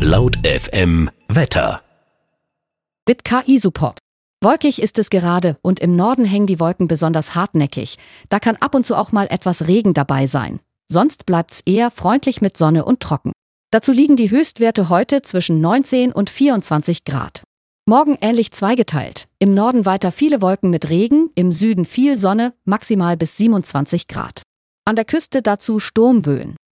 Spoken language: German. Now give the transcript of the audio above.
Laut FM Wetter. Mit KI-Support. Wolkig ist es gerade und im Norden hängen die Wolken besonders hartnäckig. Da kann ab und zu auch mal etwas Regen dabei sein. Sonst bleibt's eher freundlich mit Sonne und trocken. Dazu liegen die Höchstwerte heute zwischen 19 und 24 Grad. Morgen ähnlich zweigeteilt. Im Norden weiter viele Wolken mit Regen, im Süden viel Sonne, maximal bis 27 Grad. An der Küste dazu Sturmböen.